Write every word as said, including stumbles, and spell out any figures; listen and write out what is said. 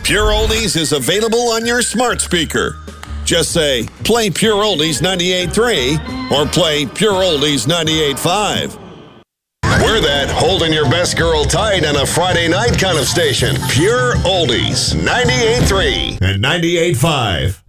Pure Oldies is available on your smart speaker. Just say, play Pure Oldies ninety-eight point three or play Pure Oldies ninety-eight point five. We're that holding your best girl tight on a Friday night kind of station. Pure Oldies ninety-eight point three and ninety-eight point five.